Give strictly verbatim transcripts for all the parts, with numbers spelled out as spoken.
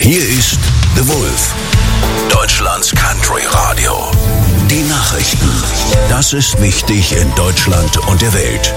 Hier ist The Wolf, Deutschlands Country Radio. Die Nachrichten. Das ist wichtig in Deutschland und der Welt.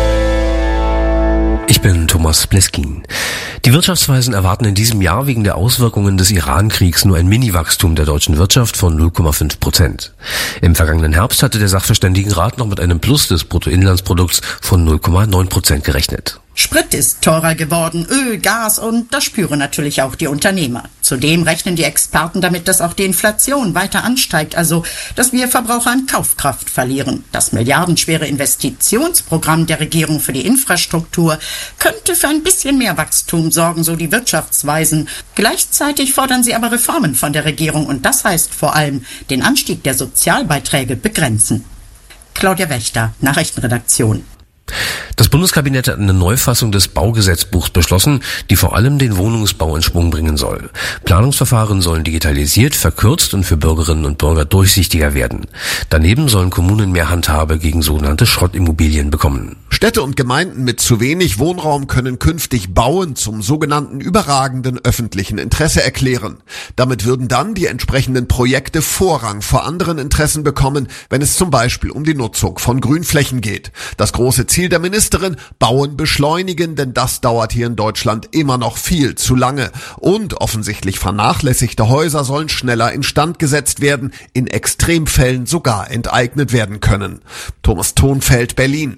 Ich bin Thomas Bleskin. Die Wirtschaftsweisen erwarten in diesem Jahr wegen der Auswirkungen des Iran-Kriegs nur ein Mini-Wachstum der deutschen Wirtschaft von null Komma fünf Prozent. Im vergangenen Herbst hatte der Sachverständigenrat noch mit einem Plus des Bruttoinlandsprodukts von null Komma neun Prozent gerechnet. Sprit ist teurer geworden, Öl, Gas und das spüren natürlich auch die Unternehmer. Zudem rechnen die Experten damit, dass auch die Inflation weiter ansteigt, also dass wir Verbraucher an Kaufkraft verlieren. Das milliardenschwere Investitionsprogramm der Regierung für die Infrastruktur könnte für ein bisschen mehr Wachstum sorgen, so die Wirtschaftsweisen. Gleichzeitig fordern sie aber Reformen von der Regierung und das heißt vor allem den Anstieg der Sozialbeiträge begrenzen. Claudia Wächter, Nachrichtenredaktion. Das Bundeskabinett hat eine Neufassung des Baugesetzbuchs beschlossen, die vor allem den Wohnungsbau in Schwung bringen soll. Planungsverfahren sollen digitalisiert, verkürzt und für Bürgerinnen und Bürger durchsichtiger werden. Daneben sollen Kommunen mehr Handhabe gegen sogenannte Schrottimmobilien bekommen. Städte und Gemeinden mit zu wenig Wohnraum können künftig Bauen zum sogenannten überragenden öffentlichen Interesse erklären. Damit würden dann die entsprechenden Projekte Vorrang vor anderen Interessen bekommen, wenn es zum Beispiel um die Nutzung von Grünflächen geht. Das große Ziel der Ministerin: Bauen beschleunigen, denn das dauert hier in Deutschland immer noch viel zu lange. Und offensichtlich vernachlässigte Häuser sollen schneller instand gesetzt werden, in Extremfällen sogar enteignet werden können. Thomas Thonfeld, Berlin.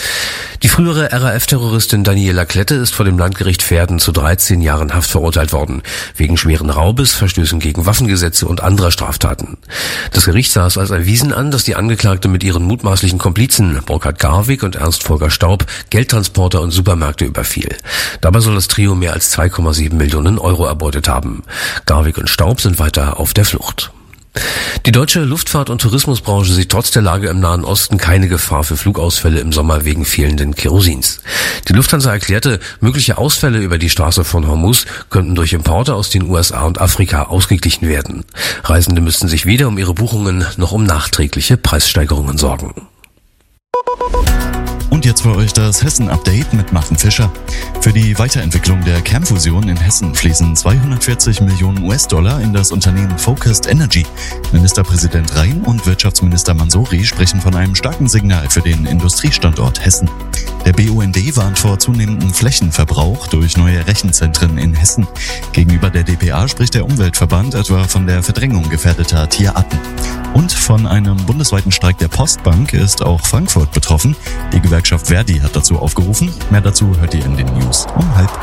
Die frühere R A F-Terroristin Daniela Klette ist vor dem Landgericht Verden zu dreizehn Jahren Haft verurteilt worden, wegen schweren Raubes, Verstößen gegen Waffengesetze und anderer Straftaten. Das Gericht sah es als erwiesen an, dass die Angeklagte mit ihren mutmaßlichen Komplizen Burkhard Garwig und Ernst Volker Staub Geldtransporter und Supermärkte überfiel. Dabei soll das Trio mehr als zwei Komma sieben Millionen Euro erbeutet haben. Garwig und Staub sind weiter auf der Flucht. Die deutsche Luftfahrt- und Tourismusbranche sieht trotz der Lage im Nahen Osten keine Gefahr für Flugausfälle im Sommer wegen fehlenden Kerosins. Die Lufthansa erklärte, mögliche Ausfälle über die Straße von Hormuz könnten durch Importe aus den U S A und Afrika ausgeglichen werden. Reisende müssten sich weder um ihre Buchungen noch um nachträgliche Preissteigerungen sorgen. Und jetzt für euch das Hessen-Update mit Martin Fischer. Für die Weiterentwicklung der Kernfusion in Hessen fließen zweihundertvierzig Millionen U S-Dollar in das Unternehmen Focused Energy. Ministerpräsident Rhein und Wirtschaftsminister Mansouri sprechen von einem starken Signal für den Industriestandort Hessen. Der B U N D warnt vor zunehmendem Flächenverbrauch durch neue Rechenzentren in Hessen. Gegenüber der D P A spricht der Umweltverband etwa von der Verdrängung gefährdeter Tierarten. Und von einem bundesweiten Streik der Postbank ist auch Frankfurt betroffen. Die Gewerkschaft Verdi hat dazu aufgerufen. Mehr dazu hört ihr in den News um halb.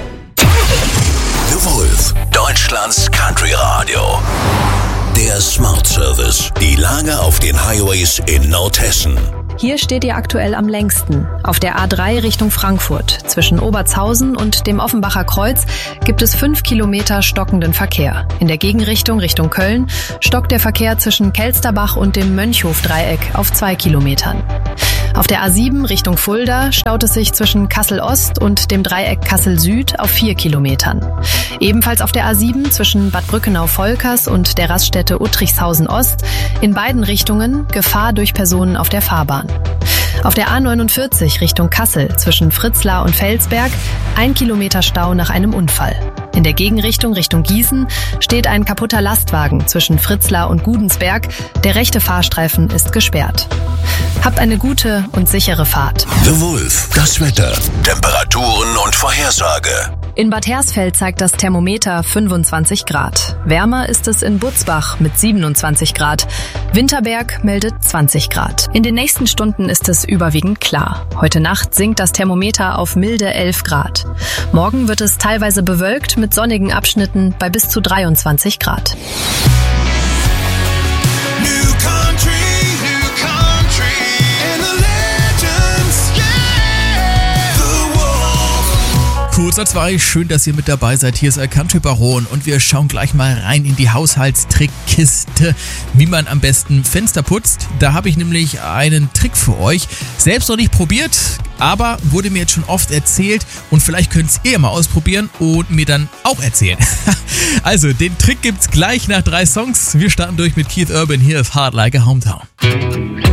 The Wolf, Deutschlands Country Radio. Der Smart Service. Die Lage auf den Highways in Nordhessen. Hier steht ihr aktuell am längsten. Auf der A drei Richtung Frankfurt. Zwischen Obertshausen und dem Offenbacher Kreuz gibt es fünf Kilometer stockenden Verkehr. In der Gegenrichtung Richtung Köln stockt der Verkehr zwischen Kelsterbach und dem Mönchhof-Dreieck auf zwei Kilometern. Auf der A sieben Richtung Fulda staut es sich zwischen Kassel-Ost und dem Dreieck Kassel-Süd auf vier Kilometern. Ebenfalls auf der A sieben zwischen Bad Brückenau-Volkers und der Raststätte Uttrichshausen-Ost in beiden Richtungen Gefahr durch Personen auf der Fahrbahn. Auf der A neunundvierzig Richtung Kassel zwischen Fritzlar und Felsberg ein Kilometer Stau nach einem Unfall. In der Gegenrichtung Richtung Gießen steht ein kaputter Lastwagen zwischen Fritzlar und Gudensberg. Der rechte Fahrstreifen ist gesperrt. Habt eine gute und sichere Fahrt. The Wolf, das Wetter, Temperaturen und Vorhersage. In Bad Hersfeld zeigt das Thermometer fünfundzwanzig Grad. Wärmer ist es in Butzbach mit siebenundzwanzig Grad. Winterberg meldet zwanzig Grad. In den nächsten Stunden ist es überwiegend klar. Heute Nacht sinkt das Thermometer auf milde elf Grad. Morgen wird es teilweise bewölkt mit sonnigen Abschnitten bei bis zu dreiundzwanzig Grad. Kurzer zwei, schön, dass ihr mit dabei seid. Hier ist euer Country Baron und wir schauen gleich mal rein in die Haushaltstrickkiste, wie man am besten Fenster putzt. Da habe ich nämlich einen Trick für euch. Selbst noch nicht probiert, aber wurde mir jetzt schon oft erzählt und vielleicht könnt ihr ja mal ausprobieren und mir dann auch erzählen. Also, den Trick gibt's gleich nach drei Songs. Wir starten durch mit Keith Urban. Hier ist Hard Like a Hometown.